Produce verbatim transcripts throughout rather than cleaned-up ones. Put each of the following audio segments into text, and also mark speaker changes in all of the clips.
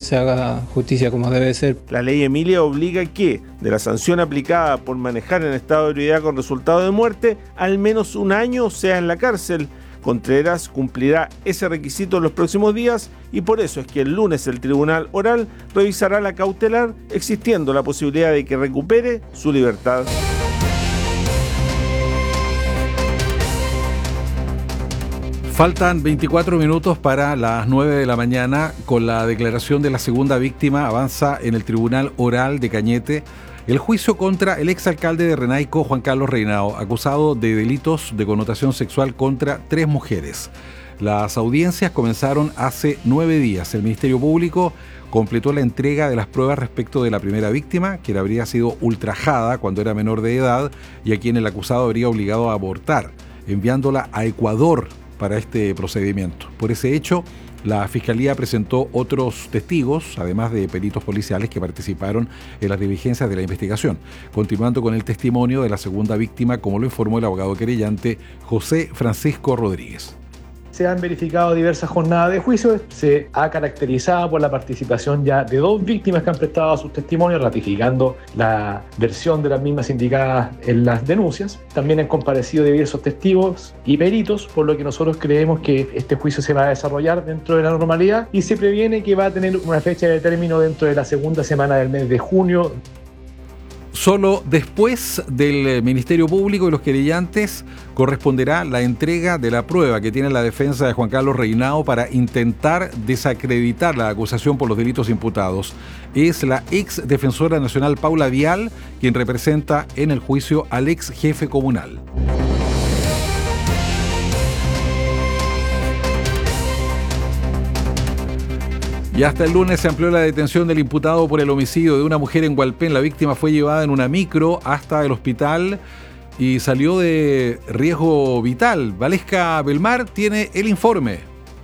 Speaker 1: se haga justicia como debe ser.
Speaker 2: La ley Emilia obliga que, de la sanción aplicada por manejar en estado de ebriedad con resultado de muerte, al menos un año sea en la cárcel. Contreras cumplirá ese requisito en los próximos días y por eso es que el lunes el Tribunal Oral revisará la cautelar, existiendo la posibilidad de que recupere su libertad.
Speaker 3: Faltan veinticuatro minutos para las nueve de la mañana. Con la declaración de la segunda víctima avanza en el Tribunal Oral de Cañete el juicio contra el exalcalde de Renaico, Juan Carlos Reinao, acusado de delitos de connotación sexual contra tres mujeres. Las audiencias comenzaron hace nueve días. El Ministerio Público completó la entrega de las pruebas respecto de la primera víctima, quien habría sido ultrajada cuando era menor de edad y a quien el acusado habría obligado a abortar, enviándola a Ecuador para este procedimiento. Por ese hecho, la Fiscalía presentó otros testigos, además de peritos policiales que participaron en las diligencias de la investigación, continuando con el testimonio de la segunda víctima, como lo informó el abogado querellante José Francisco Rodríguez.
Speaker 4: Se han verificado diversas jornadas de juicio, se ha caracterizado por la participación ya de dos víctimas que han prestado sus testimonios, ratificando la versión de las mismas indicadas en las denuncias. También han comparecido diversos testigos y peritos, por lo que nosotros creemos que este juicio se va a desarrollar dentro de la normalidad y se previene que va a tener una fecha de término dentro de la segunda semana del mes de junio.
Speaker 3: Solo después del Ministerio Público y los querellantes corresponderá la entrega de la prueba que tiene la defensa de Juan Carlos Reinao para intentar desacreditar la acusación por los delitos imputados. Es la ex defensora nacional Paula Vial quien representa en el juicio al ex jefe comunal. Y hasta el lunes se amplió la detención del imputado por el homicidio de una mujer en Hualpén. La víctima fue llevada en una micro hasta el hospital y salió de riesgo vital. Valesca Belmar tiene el informe.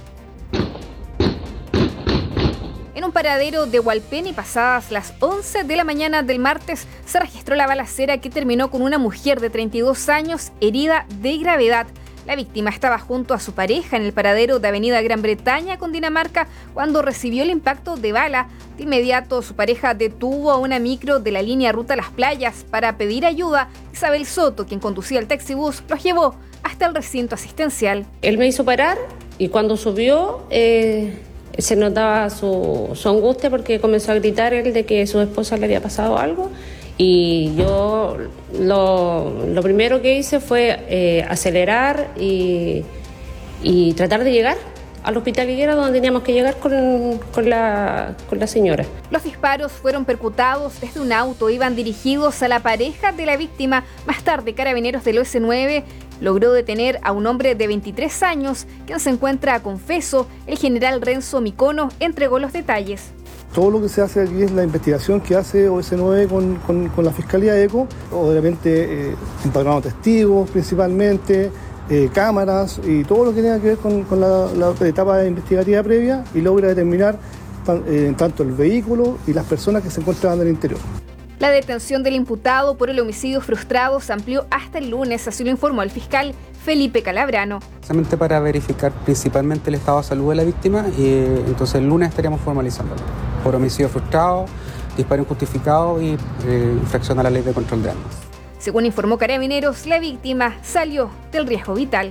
Speaker 5: En un paradero de Hualpén y pasadas las once de la mañana del martes se registró la balacera que terminó con una mujer de treinta y dos años herida de gravedad. La víctima estaba junto a su pareja en el paradero de Avenida Gran Bretaña con Dinamarca cuando recibió el impacto de bala. De inmediato, su pareja detuvo a una micro de la línea Ruta Las Playas para pedir ayuda. Isabel Soto, quien conducía el taxibús, los llevó hasta el recinto asistencial.
Speaker 6: Él me hizo parar y cuando subió eh, se notaba su, su angustia porque comenzó a gritar él de que a su esposa le había pasado algo. Y yo lo, lo primero que hice fue eh, acelerar y, y tratar de llegar al hospital Higuera, donde teníamos que llegar con, con, la, con la señora.
Speaker 5: Los disparos fueron percutados desde un auto, iban dirigidos a la pareja de la víctima. Más tarde, Carabineros del O S nueve logró detener a un hombre de veintitrés años, quien se encuentra confeso. El general Renzo Micono entregó los detalles.
Speaker 7: Todo lo que se hace aquí es la investigación que hace O S nueve con, con, con la Fiscalía ECO, obviamente eh, empadronando testigos principalmente, eh, cámaras y todo lo que tenga que ver con, con la, la etapa investigativa previa y logra determinar tan, eh, tanto el vehículo y las personas que se encuentran en el interior.
Speaker 5: La detención del imputado por el homicidio frustrado se amplió hasta el lunes, así lo informó el fiscal Felipe Calabrano.
Speaker 8: Solamente para verificar principalmente el estado de salud de la víctima y entonces el lunes estaríamos formalizándolo por homicidio frustrado, disparo injustificado y eh, infracción a la ley de control de armas.
Speaker 5: Según informó Carabineros, la víctima salió del riesgo vital.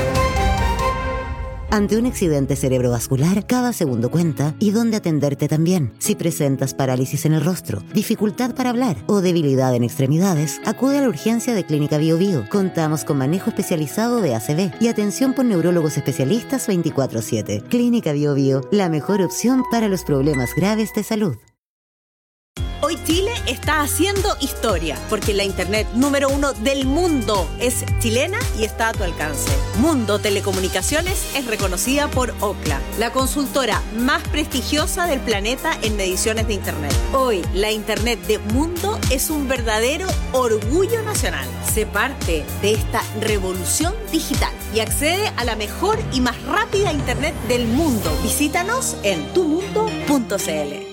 Speaker 9: Ante un accidente cerebrovascular, cada segundo cuenta y dónde atenderte también. Si presentas parálisis en el rostro, dificultad para hablar o debilidad en extremidades, acude a la urgencia de Clínica Bio Bio. Contamos con manejo especializado de A C V y atención por neurólogos especialistas veinticuatro siete. Clínica Bio Bio, la mejor opción para los problemas graves de salud.
Speaker 10: Hoy Chile está haciendo historia, porque la internet número uno del mundo es chilena y está a tu alcance. Mundo Telecomunicaciones es reconocida por Ookla, la consultora más prestigiosa del planeta en mediciones de internet. Hoy, la internet de Mundo es un verdadero orgullo nacional. Sé parte de esta revolución digital y accede a la mejor y más rápida internet del mundo. Visítanos en tu mundo punto c l.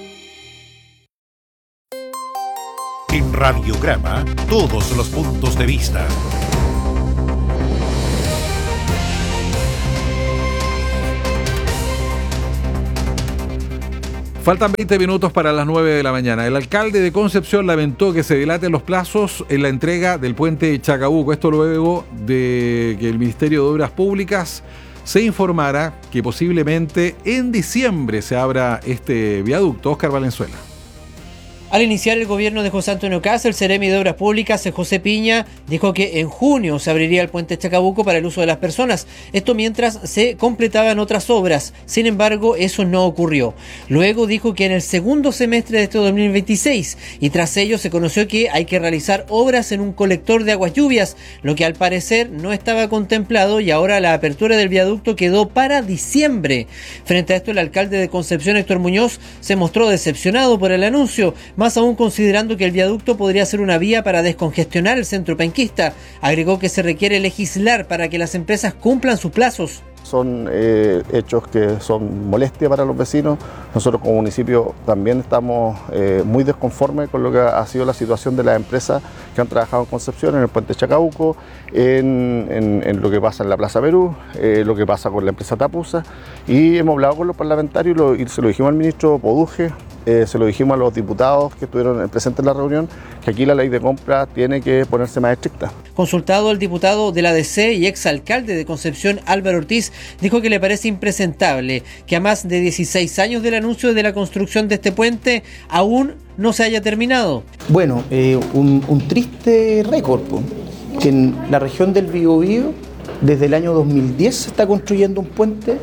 Speaker 11: En Radiograma, todos los puntos de vista.
Speaker 3: Faltan veinte minutos para las nueve de la mañana. El alcalde de Concepción lamentó que se dilaten los plazos en la entrega del puente Chacabuco. Esto luego de que el Ministerio de Obras Públicas se informara que posiblemente en diciembre se abra este viaducto. Óscar Valenzuela.
Speaker 12: Al iniciar el gobierno de José Antonio Caz, el Seremi de Obras Públicas, José Piña, dijo que en junio se abriría el puente Chacabuco para el uso de las personas. Esto mientras se completaban otras obras. Sin embargo, eso no ocurrió. Luego dijo que en el segundo semestre de este dos mil veintiséis, y tras ello se conoció que hay que realizar obras en un colector de aguas lluvias, lo que al parecer no estaba contemplado, y ahora la apertura del viaducto quedó para diciembre. Frente a esto, el alcalde de Concepción, Héctor Muñoz, se mostró decepcionado por el anuncio, más aún considerando que el viaducto podría ser una vía para descongestionar el centro penquista. Agregó que se requiere legislar para que las empresas cumplan sus plazos.
Speaker 13: Son eh, hechos que son molestia para los vecinos. Nosotros como municipio también estamos eh, muy desconformes con lo que ha sido la situación de las empresas que han trabajado en Concepción, en el puente Chacabuco, en, en, en lo que pasa en la Plaza Perú, eh, lo que pasa con la empresa Tapusa, y hemos hablado con los parlamentarios y, lo, y se lo dijimos al ministro Poduje. Eh, se lo dijimos a los diputados que estuvieron presentes en la reunión, que aquí la ley de compra tiene que ponerse más estricta.
Speaker 12: Consultado, el diputado de la D C y exalcalde de Concepción, Álvaro Ortiz, dijo que le parece impresentable que a más de dieciséis años del anuncio de la construcción de este puente aún no se haya terminado.
Speaker 14: Bueno, eh, un, un triste récord, que en la región del Biobío desde el año dos mil diez se está construyendo un puente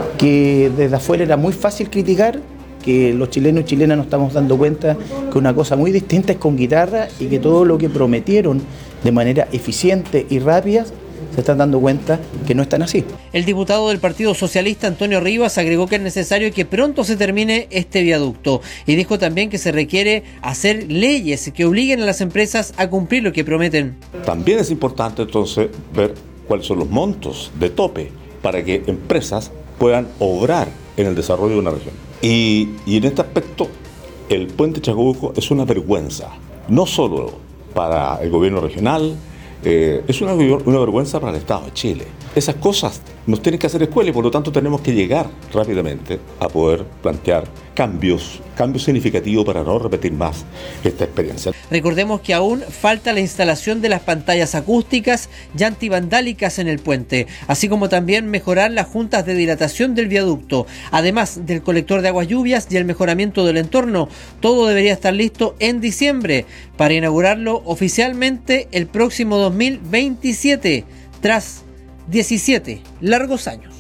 Speaker 14: que desde afuera era muy fácil criticar, que los chilenos y chilenas nos estamos dando cuenta que una cosa muy distinta es con guitarra, y que todo lo que prometieron de manera eficiente y rápida se están dando cuenta que no están así.
Speaker 12: El diputado del Partido Socialista, Antonio Rivas, agregó que es necesario que pronto se termine este viaducto, y dijo también que se requiere hacer leyes que obliguen a las empresas a cumplir lo que prometen.
Speaker 15: También es importante entonces ver cuáles son los montos de tope para que empresas puedan obrar en el desarrollo de una región. Y, y en este aspecto, el puente Chacabuco es una vergüenza, no solo para el gobierno regional, eh, es una, una vergüenza para el Estado de Chile. Esas cosas nos tienen que hacer escuela, y por lo tanto tenemos que llegar rápidamente a poder plantear cambios, cambios significativos para no repetir más esta experiencia.
Speaker 12: Recordemos que aún falta la instalación de las pantallas acústicas y antivandálicas en el puente, así como también mejorar las juntas de dilatación del viaducto, además del colector de aguas lluvias y el mejoramiento del entorno. Todo debería estar listo en diciembre para inaugurarlo oficialmente el próximo dos mil veintisiete, tras diecisiete largos años.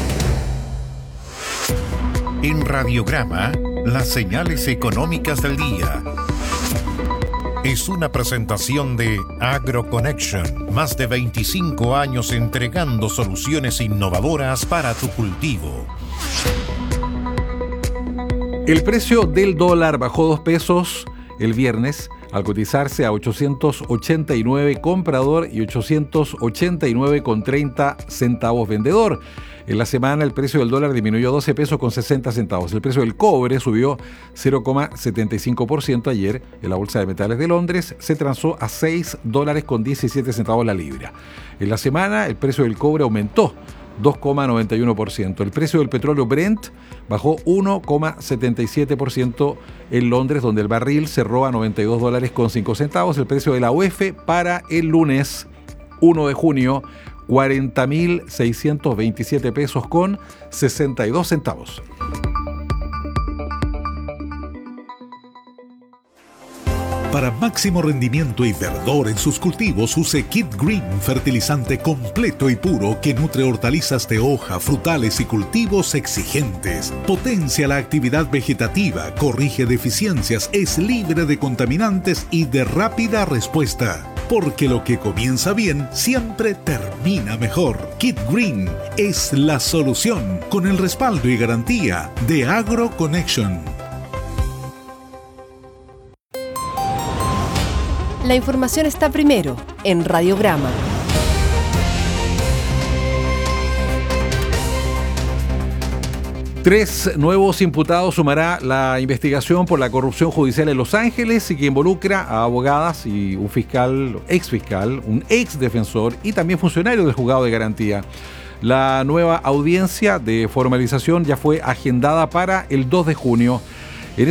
Speaker 11: En Radiograma, las señales económicas del día. Es una presentación de AgroConnection, más de veinticinco años entregando soluciones innovadoras para tu cultivo.
Speaker 3: El precio del dólar bajó dos pesos el viernes, al cotizarse a ochocientos ochenta y nueve comprador y ochocientos ochenta y nueve con treinta centavos vendedor. En la semana el precio del dólar disminuyó doce pesos con sesenta centavos. El precio del cobre subió cero coma setenta y cinco por ciento ayer. En la Bolsa de Metales de Londres se transó a seis dólares con diecisiete centavos la libra. En la semana el precio del cobre aumentó dos coma noventa y uno por ciento. El precio del petróleo Brent bajó uno coma setenta y siete por ciento en Londres, donde el barril cerró a noventa y dos dólares con cinco centavos. El precio de la U E F para el lunes uno de junio, cuarenta mil seiscientos veintisiete pesos con sesenta y dos centavos.
Speaker 11: Para máximo rendimiento y verdor en sus cultivos, use Kit Green, fertilizante completo y puro que nutre hortalizas de hoja, frutales y cultivos exigentes. Potencia la actividad vegetativa, corrige deficiencias, es libre de contaminantes y de rápida respuesta. Porque lo que comienza bien siempre termina mejor. Kit Green es la solución, con el respaldo y garantía de AgroConnection.
Speaker 16: La información está primero en Radiograma.
Speaker 3: Tres nuevos imputados sumará la investigación por la corrupción judicial en Los Ángeles, y que involucra a abogadas y un fiscal, ex fiscal, un ex defensor y también funcionario del juzgado de garantía. La nueva audiencia de formalización ya fue agendada para el dos de junio.